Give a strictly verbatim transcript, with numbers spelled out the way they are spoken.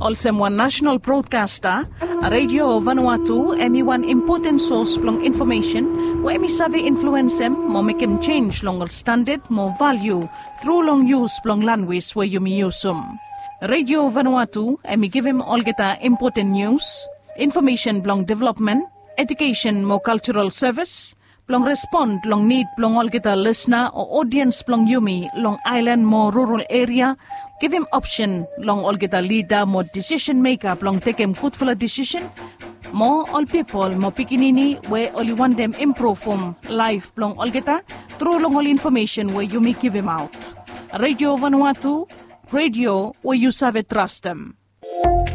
Also one national broadcaster, Radio Vanuatu, emi one important source plong information, where emi sabi influence em, mo make em change long standard, more value, through long use plong language where you me use um. Radio Vanuatu, emi give him all geta important news, information plong development, education more cultural service, plong respond plong need plong all geta listener or audience plong yumi long island more rural area, give him option long all geta leader more decision maker plong take him good for a decision, more all people more pikinini where only want them improve from life plong all geta through long all information where you may give him out. Radio Vanuatu, radio where you serve trust them.